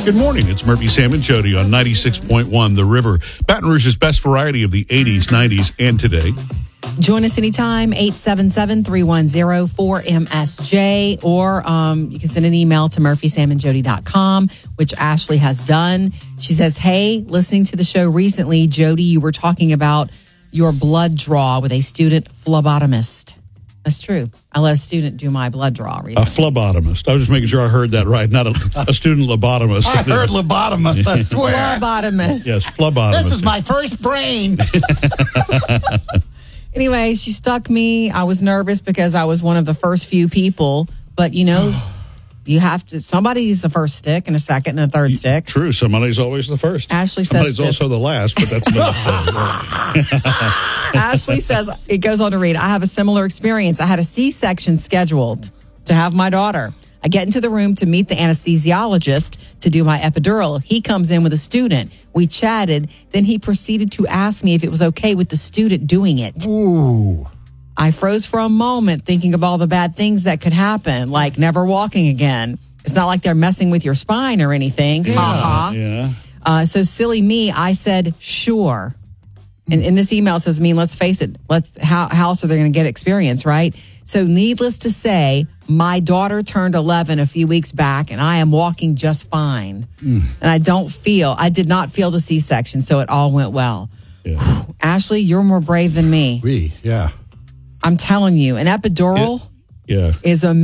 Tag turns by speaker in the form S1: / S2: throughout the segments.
S1: Good morning. It's Murphy, Sam, and Jody on 96.1 The River. Baton Rouge's best variety of the 80s, 90s, and today.
S2: Join us anytime, 877-310-4MSJ, or you can send an email to murphysamandjody.com, which Ashley has done. She says, hey, listening to the show recently, Jody, you were talking about your blood draw with a student phlebotomist. That's true. I let a student do my blood draw recently.
S1: A phlebotomist. I was just making sure I heard that right, not a student lobotomist.
S3: I heard lobotomist, I swear.
S2: Phlebotomist.
S1: Yes, phlebotomist.
S3: This is my first brain.
S2: Anyway, she stuck me. I was nervous because I was one of the first few people. But, you know, you have to, somebody's the first stick and a second and a third stick.
S1: True. Somebody's always the first.
S2: Ashley says
S1: somebody's also the last, but that's another story.
S2: Ashley says, it goes on to read, I have a similar experience. I had a C-section scheduled to have my daughter. I get into the room to meet the anesthesiologist to do my epidural. He comes in with a student. We chatted. Then he proceeded to ask me if it was okay with the student doing it.
S3: Ooh.
S2: I froze for a moment thinking of all the bad things that could happen, like never walking again. It's not like they're messing with your spine or anything.
S3: Yeah.
S2: Ha-ha.
S1: Yeah.
S2: So silly me, I said, sure. And in this email, it says, let's face it, how else are they going to get experience, right? So needless to say, my daughter turned 11 a few weeks back, and I am walking just fine. And I did not feel the C-section, so it all went well.
S1: Yeah.
S2: Ashley, you're more brave than me.
S3: Yeah.
S2: I'm telling you, an epidural is a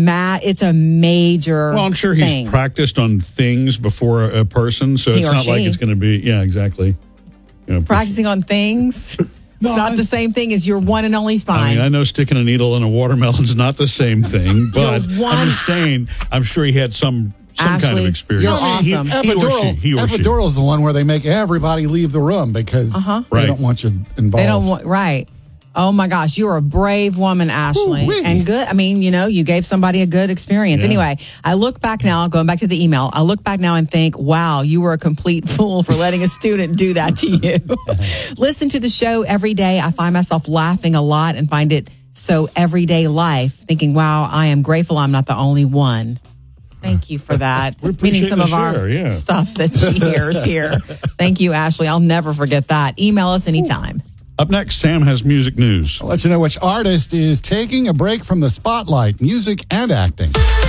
S2: major
S1: Well, I'm sure he's practiced on things before a person, so it's not like it's going to be, exactly.
S2: Practicing on things. It's not the same thing as your one and only spine.
S1: I know sticking a needle in a watermelon's not the same thing, but I'm just saying, I'm sure he had some
S2: Ashley,
S1: kind of experience.
S2: You're awesome.
S3: Epidural is the one where they make everybody leave the room because they don't want you involved.
S2: They don't want, right. Oh my gosh, you're a brave woman, Ashley.
S3: Ooh-wee.
S2: And good. I mean, you gave somebody a good experience. Yeah. Anyway, I look back now, going back to the email, I look back now and think, wow, you were a complete fool for letting a student do that to you. Listen to the show every day. I find myself laughing a lot and find it so everyday life, thinking, wow, I am grateful I'm not the only one. Thank you for that. Meaning some of our stuff that she hears here. Thank you, Ashley. I'll never forget that. Email us anytime.
S1: Up next, Sam has music news.
S3: I'll let you know which artist is taking a break from the spotlight, music and acting.